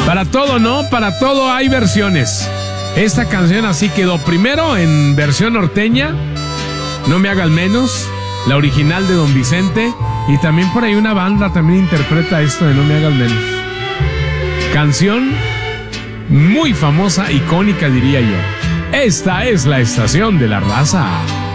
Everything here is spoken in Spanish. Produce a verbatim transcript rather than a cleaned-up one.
Para todo, ¿no? Para todo hay versiones. Esta canción así quedó primero en versión norteña, No me haga al menos, la original de Don Vicente, y también por ahí una banda también interpreta esto de No me haga al menos. Canción muy famosa, icónica diría yo. Esta es la estación de la raza.